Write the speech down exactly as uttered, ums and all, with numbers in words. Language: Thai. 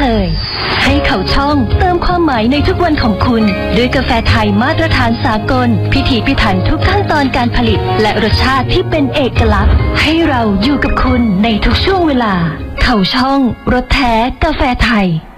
ยให้เขาช่องเติมความหมายในทุกวันของคุณด้วยกาแฟไทยมาตรฐานสากลพิถีพิถันทุกขั้นตอนการผลิตและรสชาติที่เป็นเอกลักษณ์ให้เราอยู่กับคุณในทุกช่วงเวลาเขาช่องรสแท้กาแฟไทย